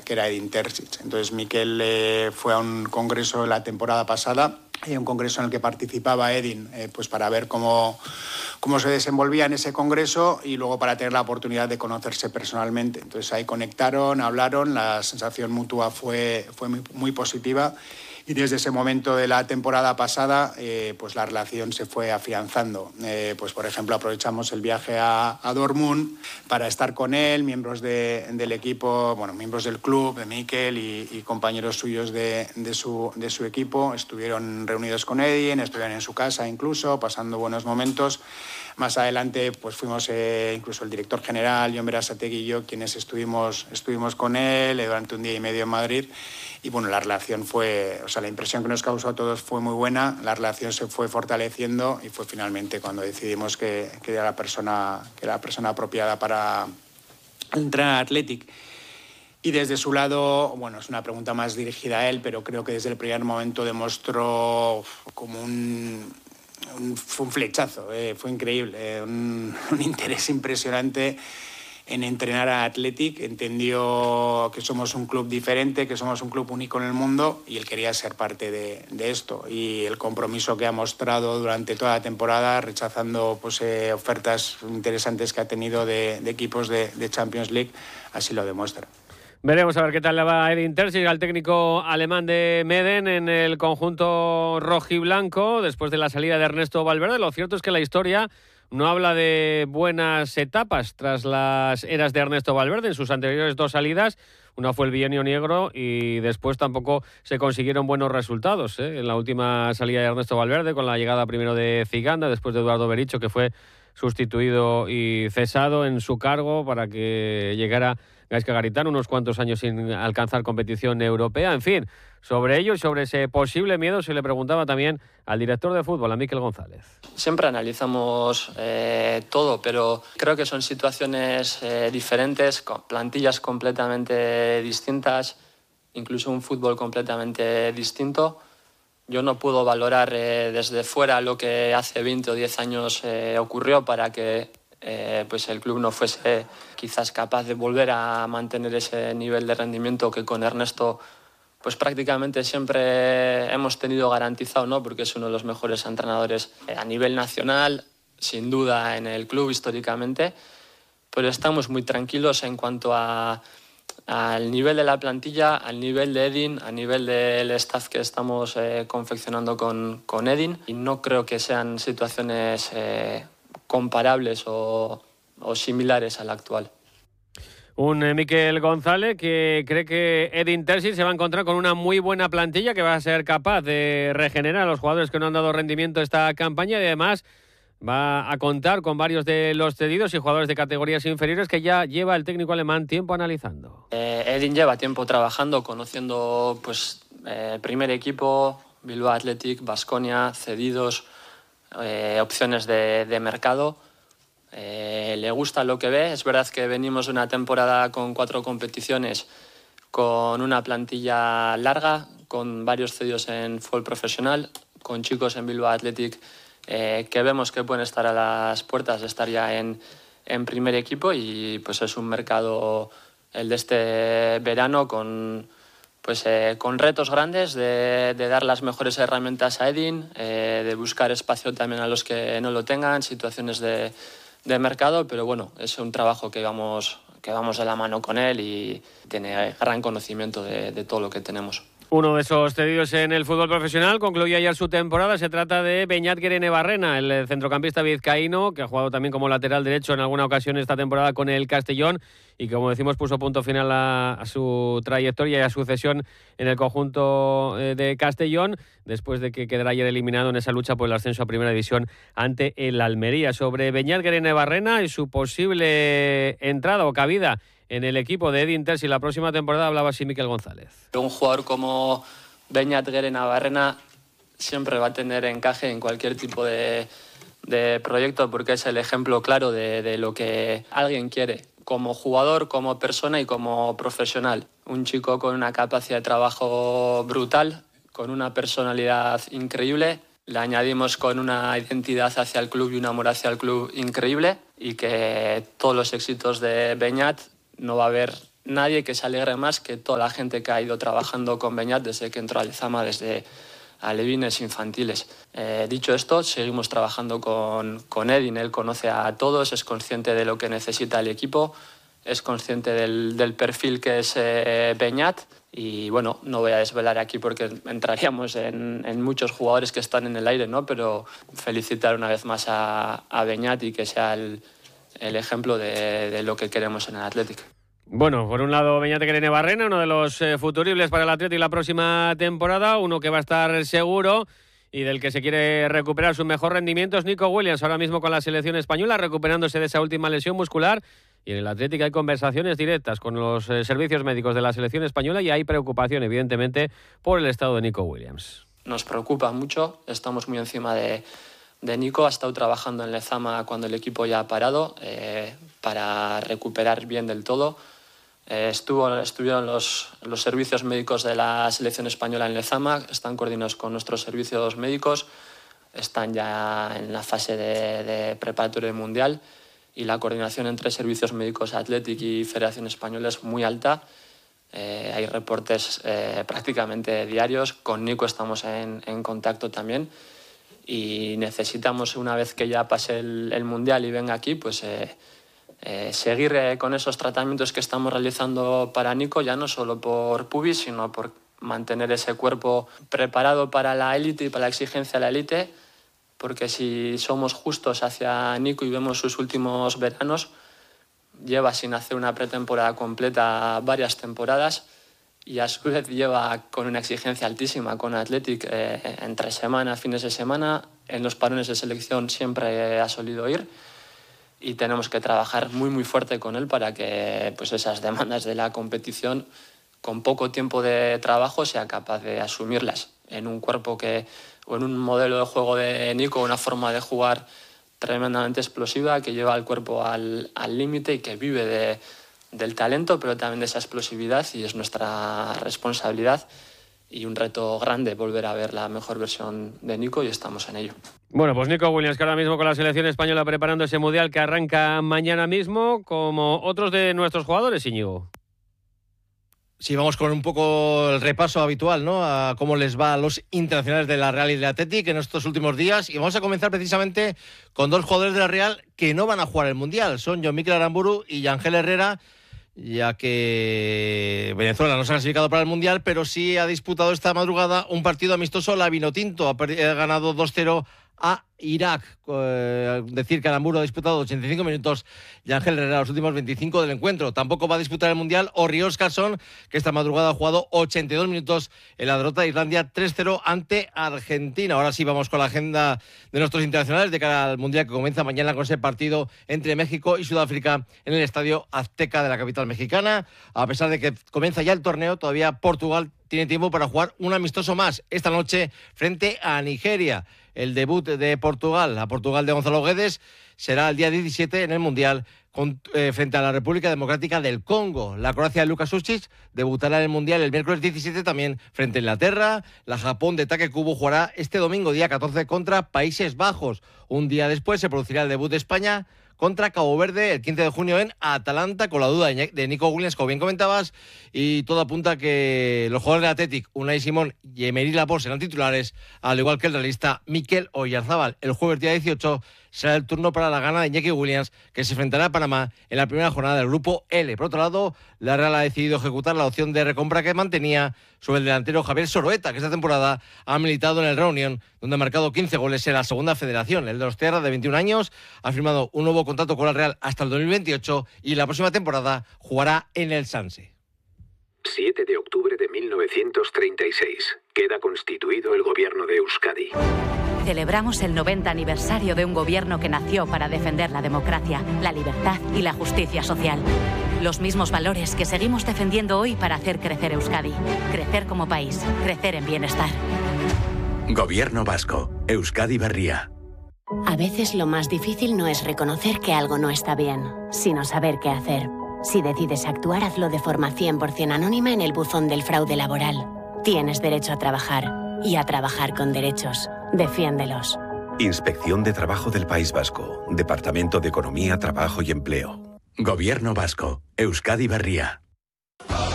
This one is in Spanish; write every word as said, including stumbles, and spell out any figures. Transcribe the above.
que era Edin Terzic. Entonces Mikel eh, fue a un congreso la temporada pasada, un congreso en el que participaba Edin, eh, pues para ver cómo, cómo se desenvolvía en ese congreso y luego para tener la oportunidad de conocerse personalmente. Entonces ahí conectaron, hablaron, la sensación mutua fue, fue muy, muy positiva. Y desde ese momento de la temporada pasada, eh, pues la relación se fue afianzando. Eh, pues por ejemplo, aprovechamos el viaje a, a Dortmund para estar con él, miembros de, del equipo, bueno, miembros del club, de Mikel y, y compañeros suyos de, de, su, de su equipo. Estuvieron reunidos con Edin, estuvieron en su casa incluso, pasando buenos momentos. Más adelante pues fuimos eh, incluso el director general, Jon Berasategui y yo, quienes estuvimos, estuvimos con él durante un día y medio en Madrid. Y bueno, la relación fue, o sea, la impresión que nos causó a todos fue muy buena, la relación se fue fortaleciendo y fue finalmente cuando decidimos que, que era la persona, que era la persona apropiada para entrenar Athletic. Y desde su lado, bueno, es una pregunta más dirigida a él, pero creo que desde el primer momento demostró como un, un, fue un flechazo, eh, fue increíble, eh, un, un interés impresionante en entrenar a Athletic. Entendió que somos un club diferente, que somos un club único en el mundo y él quería ser parte de, de esto. Y el compromiso que ha mostrado durante toda la temporada, rechazando pues, eh, ofertas interesantes que ha tenido de, de equipos de, de Champions League, así lo demuestra. Veremos a ver qué tal le va a Edin Terzic, al técnico alemán de Meeden en el conjunto rojiblanco después de la salida de Ernesto Valverde. Lo cierto es que la historia no habla de buenas etapas tras las eras de Ernesto Valverde en sus anteriores dos salidas. Una fue el bienio negro y después tampoco se consiguieron buenos resultados, ¿eh? En la última salida de Ernesto Valverde, con la llegada primero de Ziganda, después de Eduardo Berizzo, que fue sustituido y cesado en su cargo para que llegara Gaizka Garitano, unos cuantos años sin alcanzar competición europea. En fin, sobre ello y sobre ese posible miedo se le preguntaba también al director de fútbol, a Mikel González. Siempre analizamos eh, todo, pero creo que son situaciones eh, diferentes, con plantillas completamente distintas, incluso un fútbol completamente distinto. Yo no puedo valorar eh, desde fuera lo que hace veinte o diez años eh, ocurrió para que eh, pues el club no fuese quizás capaz de volver a mantener ese nivel de rendimiento que con Ernesto pues prácticamente siempre hemos tenido garantizado, ¿no? Porque es uno de los mejores entrenadores a nivel nacional, sin duda en el club históricamente, pero estamos muy tranquilos en cuanto a al nivel de la plantilla, al nivel de Edin, a nivel del staff que estamos eh, confeccionando con, con Edin, y no creo que sean situaciones eh, comparables o, o similares a la actual. Un eh, Mikel González que cree que Edin Terzic se va a encontrar con una muy buena plantilla que va a ser capaz de regenerar a los jugadores que no han dado rendimiento esta campaña y además va a contar con varios de los cedidos y jugadores de categorías inferiores que ya lleva el técnico alemán tiempo analizando. Eh, Edin lleva tiempo trabajando, conociendo pues eh, el primer equipo, Bilbao Athletic, Baskonia, cedidos, eh, opciones de, de mercado. Eh, le gusta lo que ve. Es verdad que venimos de una temporada con cuatro competiciones, con una plantilla larga, con varios cedidos en fútbol profesional, con chicos en Bilbao Athletic eh, que vemos que pueden estar a las puertas de estar ya en, en primer equipo, y pues es un mercado, el de este verano, con, pues, eh, con retos grandes de, de dar las mejores herramientas a Edin, eh, de buscar espacio también a los que no lo tengan, situaciones de de mercado, pero bueno, es un trabajo que vamos, que vamos de la mano con él y tiene gran conocimiento de, de todo lo que tenemos. Uno de esos cedidos en el fútbol profesional concluyó ayer su temporada. Se trata de Beñat Guerenebarrena, el centrocampista vizcaíno, que ha jugado también como lateral derecho en alguna ocasión esta temporada con el Castellón y que, como decimos, puso punto final a, a su trayectoria y a su cesión en el conjunto de Castellón, después de que quedara ayer eliminado en esa lucha por el ascenso a Primera División ante el Almería. Sobre Beñat Guerenebarrena y su posible entrada o cabida en el equipo de Edin Terzic la próxima temporada hablaba así Mikel González. Un jugador como Beñat Guerenebarrena siempre va a tener encaje en cualquier tipo de, de proyecto, porque es el ejemplo claro de, de lo que alguien quiere como jugador, como persona y como profesional. Un chico con una capacidad de trabajo brutal, con una personalidad increíble. Le añadimos con una identidad hacia el club y un amor hacia el club increíble, y que todos los éxitos de Beñat no va a haber nadie que se alegre más que toda la gente que ha ido trabajando con Beñat desde que entró a Lezama, desde alevines infantiles. Eh, dicho esto, seguimos trabajando con, con Edin. Él conoce a todos, es consciente de lo que necesita el equipo, es consciente del, del perfil que es eh, Beñat. Y bueno, no voy a desvelar aquí porque entraríamos en, en muchos jugadores que están en el aire, ¿no? Pero felicitar una vez más a, a Beñat y que sea el, el ejemplo de, de lo que queremos en el Athletic. Bueno, por un lado Beñat Ekerene Barrena, uno de los eh, futuribles para el Athletic la próxima temporada, uno que va a estar seguro y del que se quiere recuperar sus mejores rendimientos. Nico Williams, ahora mismo con la selección española, recuperándose de esa última lesión muscular. Y en el Athletic hay conversaciones directas con los eh, servicios médicos de la selección española y hay preocupación, evidentemente, por el estado de Nico Williams. Nos preocupa mucho, estamos muy encima de, de Nico. Ha estado trabajando en Lezama cuando el equipo ya ha parado eh, para recuperar bien del todo. Eh, estuvo, estuvieron los, los servicios médicos de la selección española en Lezama, están coordinados con nuestros servicios médicos, están ya en la fase de, de preparatoria mundial. Y la coordinación entre servicios médicos Athletic y Federación Española es muy alta. Eh, hay reportes eh, prácticamente diarios. Con Nico estamos en, en contacto también. Y necesitamos, una vez que ya pase el, el Mundial y venga aquí, pues eh, eh, seguir eh, con esos tratamientos que estamos realizando para Nico, ya no solo por pubis, sino por mantener ese cuerpo preparado para la élite y para la exigencia de la élite. Porque si somos justos hacia Nico y vemos sus últimos veranos, lleva sin hacer una pretemporada completa varias temporadas y a su vez lleva con una exigencia altísima con Athletic eh, entre semana, fines de semana. En los parones de selección siempre ha solido ir y tenemos que trabajar muy muy fuerte con él para que pues, esas demandas de la competición con poco tiempo de trabajo sea capaz de asumirlas en un cuerpo que... o en un modelo de juego de Nico, una forma de jugar tremendamente explosiva que lleva al cuerpo al límite y que vive de, del talento, pero también de esa explosividad, y es nuestra responsabilidad y un reto grande volver a ver la mejor versión de Nico y estamos en ello. Bueno, pues Nico Williams, que ahora mismo con la selección española preparando ese Mundial que arranca mañana mismo, como otros de nuestros jugadores, Íñigo. Sí, vamos con un poco el repaso habitual, ¿no? A cómo les va a los internacionales de la Real y del Athletic en estos últimos días. Y vamos a comenzar precisamente con dos jugadores de la Real que no van a jugar el Mundial. Son Jon-Mikel Aramburu y Ángel Herrera, ya que Venezuela no se ha clasificado para el Mundial, pero sí ha disputado esta madrugada un partido amistoso. La Vinotinto ha ganado dos cero a Irak. Eh, decir que Aramburu ha disputado ochenta y cinco minutos y Ángel Herrera los últimos veinticinco del encuentro. Tampoco va a disputar el Mundial Orri Óskarsson, que esta madrugada ha jugado ochenta y dos minutos en la derrota de Islandia tres cero ante Argentina. Ahora sí vamos con la agenda de nuestros internacionales de cara al Mundial que comienza mañana con ese partido entre México y Sudáfrica en el Estadio Azteca de la capital mexicana. A pesar de que comienza ya el torneo, todavía Portugal tiene tiempo para jugar un amistoso más esta noche frente a Nigeria. El debut de Portugal, a Portugal de Gonzalo Guedes, será el día diecisiete en el Mundial con, eh, frente a la República Democrática del Congo. La Croacia de Luka Sučić debutará en el Mundial el miércoles diecisiete también frente a Inglaterra. La Japón de Take Kubo jugará este domingo, día catorce, contra Países Bajos. Un día después se producirá el debut de España contra Cabo Verde el quince de junio en Atalanta, con la duda de Nico Williams, como bien comentabas, y todo apunta a que los jugadores del Athletic, Unai Simón y Emery Laporte, serán titulares, al igual que el realista Mikel Oyarzabal. El jueves día dieciocho será el turno para la gana de Iñaki Williams, que se enfrentará a Panamá en la primera jornada del Grupo L. Por otro lado, la Real ha decidido ejecutar la opción de recompra que mantenía sobre el delantero Javier Soroeta, que esta temporada ha militado en el Reunión, donde ha marcado quince goles en la segunda federación. El de los Tierra, de veintiún años, ha firmado un nuevo contrato con la Real hasta el dos mil veintiocho y la próxima temporada jugará en el Sanse. siete de octubre de mil novecientos treinta y seis. Queda constituido el gobierno de Euskadi. Celebramos el noventa aniversario de un gobierno que nació para defender la democracia, la libertad y la justicia social. Los mismos valores que seguimos defendiendo hoy para hacer crecer Euskadi. Crecer como país, crecer en bienestar. Gobierno vasco. Euskadi Berria. A veces lo más difícil no es reconocer que algo no está bien, sino saber qué hacer. Si decides actuar, hazlo de forma cien por ciento anónima en el buzón del fraude laboral. Tienes derecho a trabajar y a trabajar con derechos. Defiéndelos. Inspección de Trabajo del País Vasco. Departamento de Economía, Trabajo y Empleo. Gobierno vasco. Euskadi Berria.